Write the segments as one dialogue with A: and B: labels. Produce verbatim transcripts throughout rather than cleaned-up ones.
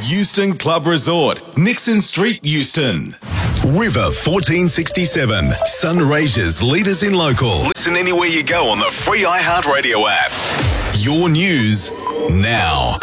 A: Euston Club Resort, Nixon Street, Euston. River fourteen sixty-seven, Sunraysia's leaders in local. Listen anywhere you go on the free iHeartRadio app. Your news now.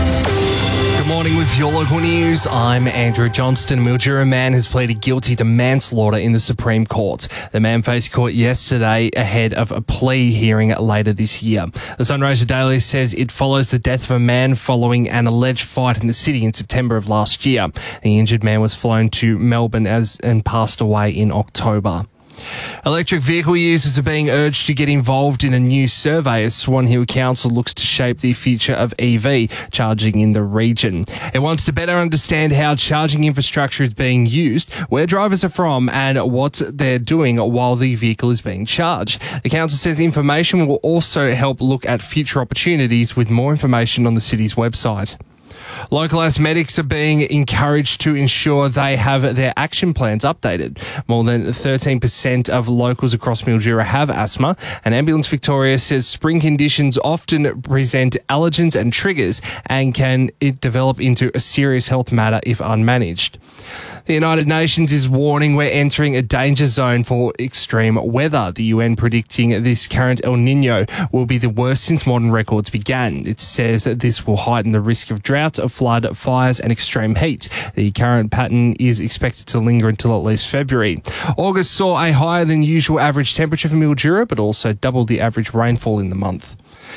B: Good morning with your local news. I'm Andrew Johnston. Mildura man has pleaded guilty to manslaughter in the Supreme Court. The man faced court yesterday ahead of a plea hearing later this year. The Sunraysia Daily says it follows the death of a man following an alleged fight in the city in September of last year. The injured man was flown to Melbourne as and passed away in October. Electric vehicle users are being urged to get involved in a new survey as Swan Hill Council looks to shape the future of E V charging in the region. It wants to better understand how charging infrastructure is being used, where drivers are from and what they're doing while the vehicle is being charged. The council says information will also help look at future opportunities with more information on the city's website. Local asthmatics are being encouraged to ensure they have their action plans updated. More than thirteen percent of locals across Mildura have asthma, and Ambulance Victoria says spring conditions often present allergens and triggers and can it develop into a serious health matter if unmanaged. The United Nations is warning we're entering a danger zone for extreme weather. The U N predicting this current El Niño will be the worst since modern records began. It says that this will heighten the risk of drought, flood, fires and extreme heat. The current pattern is expected to linger until at least February. August saw a higher than usual average temperature for Mildura, but also doubled the average rainfall in the month.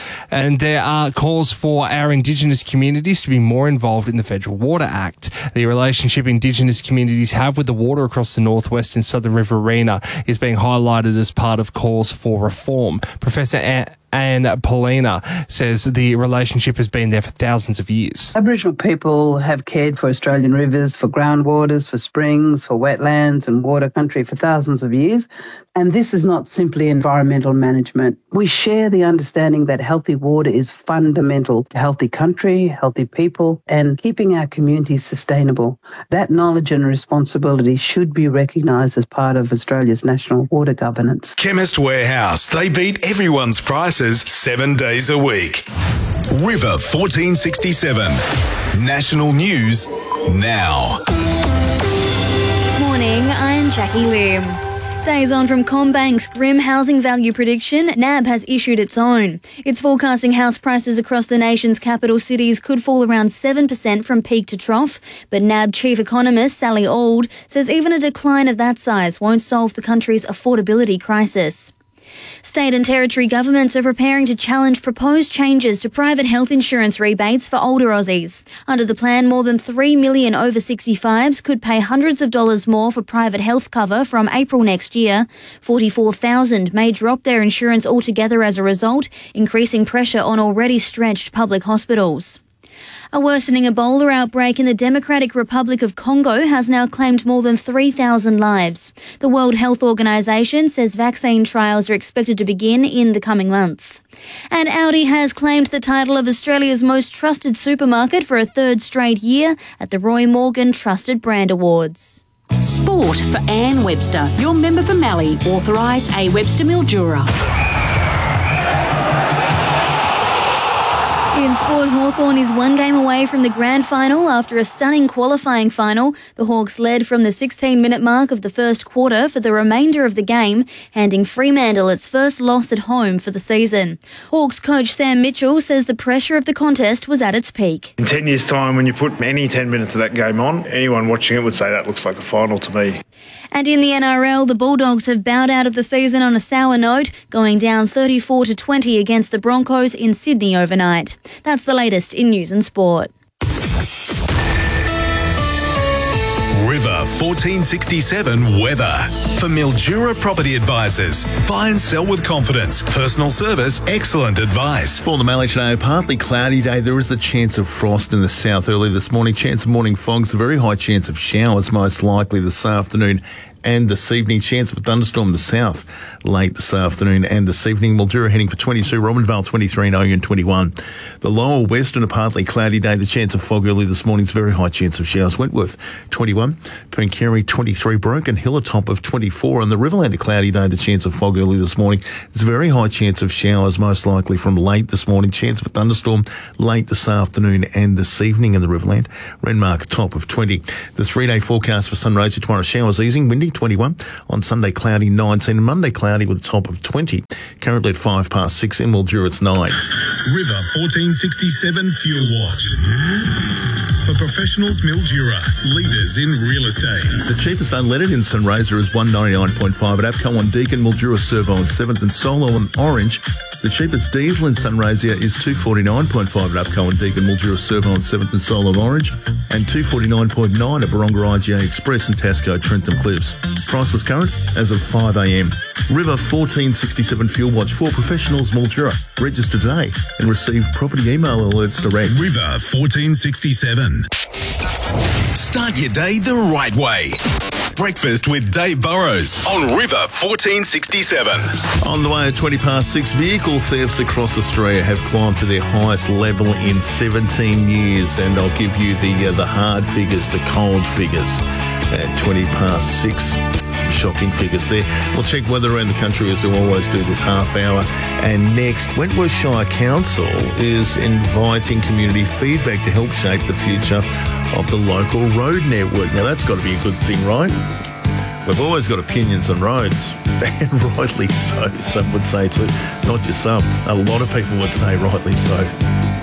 B: And there are calls for our Indigenous communities to be more involved in the Federal Water Act. The relationship Indigenous communities have with the water across the northwest and southern Riverina is being highlighted as part of calls for reform. Professor A- Anne Paulina says the relationship has been there for thousands of years.
C: Aboriginal people have cared for Australian rivers, for groundwaters, for springs, for wetlands and water country for thousands of years. And this is not simply environmental management. We share the understanding that healthy water is fundamental to healthy country, healthy people, and keeping our communities sustainable. That knowledge and responsibility should be recognised as part of Australia's national water governance.
A: Chemist Warehouse. They beat everyone's prices seven days a week. River fourteen sixty-seven. National news now.
D: Morning, I'm Jackie Lim. Days on from CommBank's grim housing value prediction, N A B has issued its own. It's forecasting house prices across the nation's capital cities could fall around seven percent from peak to trough, but N A B chief economist Sally Auld says even a decline of that size won't solve the country's affordability crisis. State and territory governments are preparing to challenge proposed changes to private health insurance rebates for older Aussies. Under the plan, more than three million over sixty-fives could pay hundreds of dollars more for private health cover from April next year. forty-four thousand may drop their insurance altogether as a result, increasing pressure on already stretched public hospitals. A worsening Ebola outbreak in the Democratic Republic of Congo has now claimed more than three thousand lives. The World Health Organization says vaccine trials are expected to begin in the coming months. And Audi has claimed the title of Australia's most trusted supermarket for a third straight year at the Roy Morgan Trusted Brand Awards.
E: Sport for Anne Webster, your member for Mallee, authorised A Webster Mildura.
D: In sport, Hawthorn is one game away from the grand final after a stunning qualifying final. The Hawks led from the sixteen-minute mark of the first quarter for the remainder of the game, handing Fremantle its first loss at home for the season. Hawks coach Sam Mitchell says the pressure of the contest was at its peak.
F: In ten years' time, when you put any ten minutes of that game on, anyone watching it would say that looks like a final to me.
D: And in the N R L, the Bulldogs have bowed out of the season on a sour note, going down thirty-four to twenty against the Broncos in Sydney overnight. That's the latest in news and sport.
A: River fourteen sixty-seven weather. For Mildura Property Advisors. Buy and sell with confidence. Personal service, excellent advice.
G: For the Mallee today, a partly cloudy day. There is the chance of frost in the south early this morning. Chance of morning fogs. A very high chance of showers most likely this afternoon and this evening. Chance of a thunderstorm in the south late this afternoon and this evening. Mildura heading for twenty-two, Robinvale twenty-three, and Oyen twenty-one. The lower western, a partly cloudy day. The chance of fog early this morning is very high chance of showers. Wentworth twenty-one, Pooncarie twenty-three, Broken Hill a top of twenty-four, and the Riverland a cloudy day. The chance of fog early this morning. There's a very high chance of showers, most likely from late this morning. Chance of a thunderstorm late this afternoon and this evening in the Riverland. Renmark a top of twenty. The three-day forecast for Sunrise tomorrow: showers easing, windy twenty-one. On Sunday, cloudy nineteen, and Monday cloudy with a top of twenty. Currently at five past six in Mildura, it's nine.
A: River fourteen sixty-seven Fuel Watch. For professionals, Mildura, leaders in real estate.
G: The cheapest unleaded in Sunraysia is one ninety-nine point five at APCO on Deakin, Mildura Servo on seventh, and Solo on Orange. The cheapest diesel in Sunraysia is two forty-nine point five at APCO on Deakin, Mildura Servo on seventh, and Solo on Orange, and two forty-nine point nine at Baronga I G A Express and Tasco Trentham Cliffs. Priceless current as of five a m. River fourteen sixty-seven Fuel Watch for professionals, Mildura. Register today and receive property email alerts direct.
A: River fourteen sixty-seven. Start your day the right way. Breakfast with Dave Burrows on River fourteen sixty-seven.
G: On the way at twenty past six, vehicle thefts across Australia have climbed to their highest level in seventeen years, and I'll give you the uh, the hard figures, the cold figures at twenty past six. Some shocking figures there. We'll check weather around the country as we always do this half hour. And next, Wentworth Shire Council is inviting community feedback to help shape the future of the local road network. Now, that's got to be a good thing, right? We've always got opinions on roads, and rightly so, some would say too. Not just some, a lot of people would say rightly so.